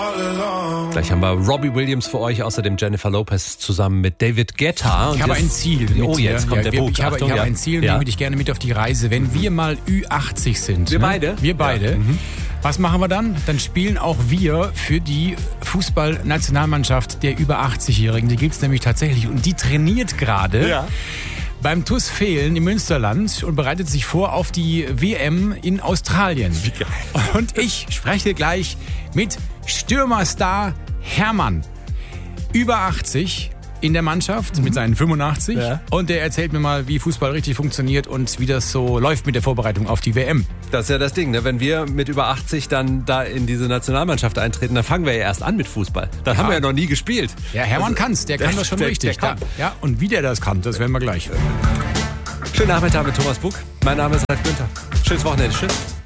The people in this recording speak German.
Gleich haben wir Robbie Williams für euch, außerdem Jennifer Lopez zusammen mit David Guetta. Ich habe ein Ziel. Jetzt kommt der Punkt. Ich habe ein Ziel und nehme dich gerne mit auf die Reise. Wenn wir mal Ü80 sind. Wir beide? Wir beide. Ja. Was machen wir dann? Dann spielen auch wir für die Fußballnationalmannschaft der über 80-Jährigen. Die gibt es nämlich tatsächlich und die trainiert gerade. Beim TuS Vehlen im Münsterland und bereitet sich vor auf die WM in Australien. Wie geil. Und ich spreche gleich mit Stürmerstar Hermann. Über 80 in der Mannschaft mit seinen 85. Ja. Und der erzählt mir mal, wie Fußball richtig funktioniert und wie das so läuft mit der Vorbereitung auf die WM. Das ist ja das Ding, ne? Wenn wir mit über 80 dann da in diese Nationalmannschaft eintreten, dann fangen wir ja erst an mit Fußball. Dann haben wir ja noch nie gespielt. Ja, Hermann kann's, der kann das schon richtig. Der kann. Ja, und wie der das kann, das werden wir gleich. Schönen Nachmittag mit Thomas Buck. Mein Name ist Ralf Günther. Schönes Wochenende. Tschüss.